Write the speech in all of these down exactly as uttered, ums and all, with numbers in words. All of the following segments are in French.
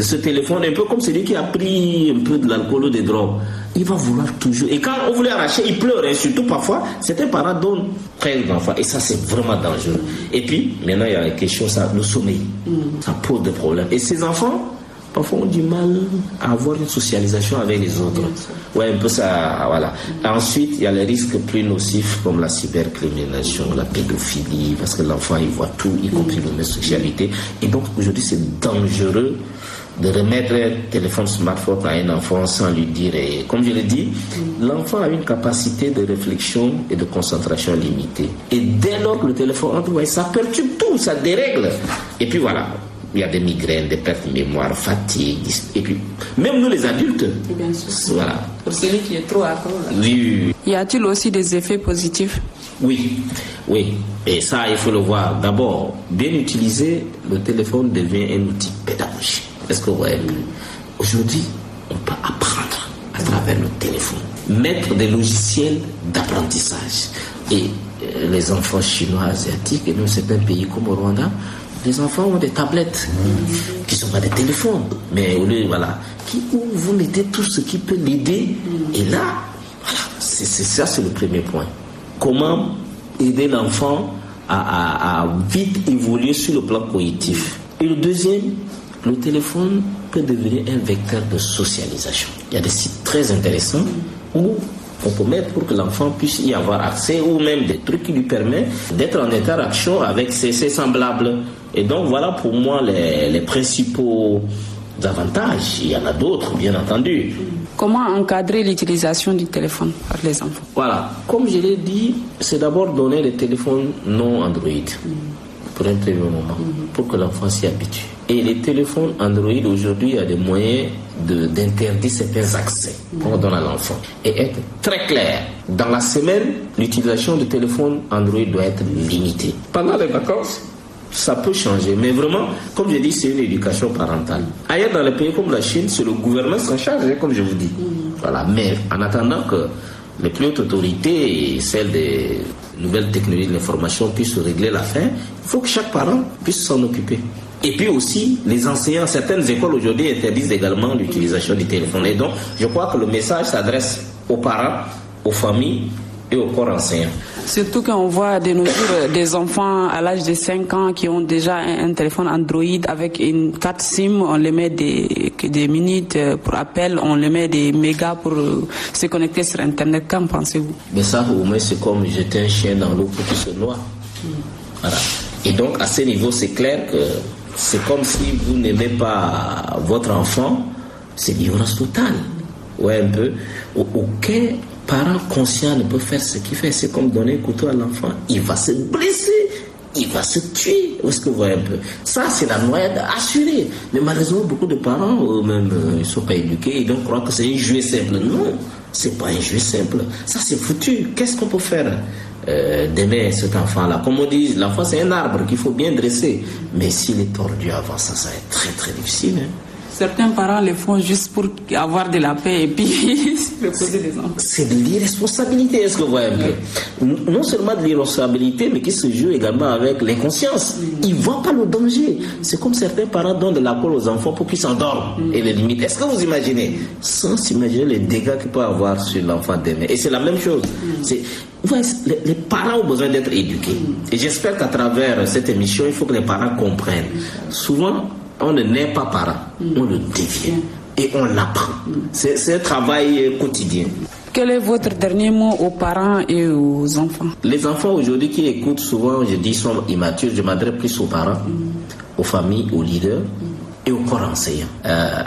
de ce téléphone, un peu comme celui qui a pris un peu de l'alcool ou des drogues. Il va vouloir toujours. Et quand on voulait arracher, il pleure. Et surtout parfois, certains parents donnent près de l'enfant. Et ça, c'est vraiment dangereux. Et puis, maintenant, il y a la question, ça, le sommeil. Mm. Ça pose des problèmes. Et ces enfants, parfois, ont du mal à avoir une socialisation avec les autres. Ouais, un peu ça, voilà. Mm. Ensuite, il y a les risques plus nocifs comme la cybercriminalisation, la pédophilie, parce que l'enfant, il voit tout, y compris mm. l'homosexualité. Et donc, aujourd'hui, c'est dangereux de remettre un téléphone smartphone à un enfant sans lui dire. Et comme je l'ai dit, mm. l'enfant a une capacité de réflexion et de concentration limitée. Et dès lors que le téléphone entre, ça perturbe tout, ça dérègle. Et puis voilà, il y a des migraines, des pertes de mémoire, fatigue. Et puis, même nous les adultes. Bien sûr. Voilà. Pour celui qui est trop accro. Oui. Y a-t-il aussi des effets positifs? Oui, oui. Et ça, il faut le voir. D'abord, bien utilisé, le téléphone devient un outil pédagogique. Est-ce que vous voyez? Aujourd'hui, on peut apprendre à travers le téléphone, mettre des logiciels d'apprentissage. Et euh, les enfants chinois, asiatiques, et même certains pays comme au Rwanda, les enfants ont des tablettes mmh. qui ne sont pas des téléphones, mais au lieu, voilà, qui, où vous mettez tout ce qui peut l'aider. Mmh. Et là, voilà, c'est, c'est ça, c'est le premier point. Comment aider l'enfant à, à, à vite évoluer sur le plan cognitif. Et le deuxième, le téléphone peut devenir un vecteur de socialisation. Il y a des sites très intéressants où on peut mettre pour que l'enfant puisse y avoir accès, ou même des trucs qui lui permettent d'être en interaction avec ses, ses semblables. Et donc voilà pour moi les, les principaux avantages. Il y en a d'autres, bien entendu. Comment encadrer l'utilisation du téléphone par les enfants? Voilà, comme je l'ai dit, c'est d'abord donner les téléphones non Android. Mm. Pour un premier moment, mm-hmm. pour que l'enfant s'y habitue. Et les téléphones Android, aujourd'hui, il y a des moyens de, d'interdire certains accès mm-hmm. qu'on donne à l'enfant. Et être très clair, dans la semaine, l'utilisation du téléphone Android doit être limitée. Pendant les vacances, ça peut changer. Mais vraiment, comme je dis, c'est une éducation parentale. Ailleurs, dans les pays comme la Chine, c'est le gouvernement qui s'en charge, comme je vous dis. Mm-hmm. Voilà. Mais en attendant que les plus hautes autorités et celles des nouvelles technologies de l'information puissent régler l'affaire, il faut que chaque parent puisse s'en occuper. Et puis aussi, les enseignants, certaines écoles aujourd'hui interdisent également l'utilisation du téléphone. Et donc, je crois que le message s'adresse aux parents, aux familles et au corps enseignant. Surtout quand on voit de nos jours des enfants à l'âge de cinq ans qui ont déjà un, un téléphone Android avec une carte SIM, on les met des, des minutes pour appel, on les met des mégas pour se connecter sur Internet. Qu'en pensez-vous? Mais ça, au moins, c'est comme jeter un chien dans l'eau pour qu'il se noie. Mm. Voilà. Et donc, à ce niveau, c'est clair que c'est comme si vous n'aimez pas votre enfant, c'est l'ignorance totale. Ouais, un peu. Aucun parent conscient ne peut faire ce qu'il fait. C'est comme donner un couteau à l'enfant. Il va se blesser. Il va se tuer. Où est-ce que vous voyez un peu? Ça, c'est la noyade assurée. Mais malheureusement, beaucoup de parents, eux-mêmes, ils ne sont pas éduqués. Ils donc croient que c'est un jouet simple. Non, c'est pas un jouet simple. Ça, c'est foutu. Qu'est-ce qu'on peut faire euh, d'aimer cet enfant-là? Comme on dit, l'enfant, c'est un arbre qu'il faut bien dresser. Mais s'il est tordu avant ça, ça va être très, très difficile. Hein? Certains parents le font juste pour avoir de la paix et puis le poser des enfants. C'est de l'irresponsabilité, est-ce que vous voyez un peu? Non seulement de l'irresponsabilité, mais qui se joue également avec l'inconscience. Ils ne voient pas le danger. C'est comme certains parents donnent de l'alcool aux enfants pour qu'ils s'endorment et les limitent. Est-ce que vous imaginez? Sans s'imaginer les dégâts qu'il peut avoir sur l'enfant demain. Et c'est la même chose. C'est... Ouais, les, les parents ont besoin d'être éduqués. Et j'espère qu'à travers cette émission, il faut que les parents comprennent. Souvent, on ne naît pas parent, on le devient et on l'apprend. C'est, c'est un travail quotidien. Quel est votre dernier mot aux parents et aux enfants? Les enfants aujourd'hui qui écoutent souvent, je dis, sont immatures. Je m'adresse plus aux parents, mm. aux familles, aux leaders mm. et aux corps enseignants. Euh,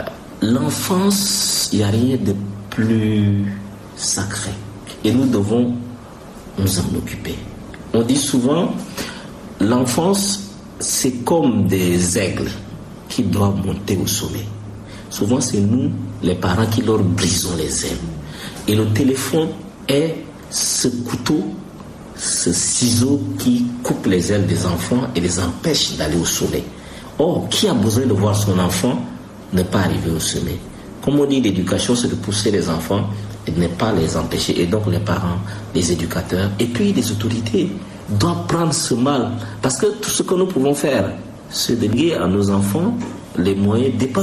l'enfance, il n'y a rien de plus sacré et nous devons nous en occuper. On dit souvent, l'enfance, c'est comme des aigles qui doivent monter au sommet. Souvent, c'est nous, les parents, qui leur brisons les ailes. Et le téléphone est ce couteau, ce ciseau qui coupe les ailes des enfants et les empêche d'aller au sommet. Or, qui a besoin de voir son enfant ne pas arriver au sommet? Comme on dit, l'éducation, c'est de pousser les enfants et de ne pas les empêcher. Et donc, les parents, les éducateurs, et puis les autorités doivent prendre ce mal. Parce que tout ce que nous pouvons faire, c'est de lier à nos enfants les moyens dépendent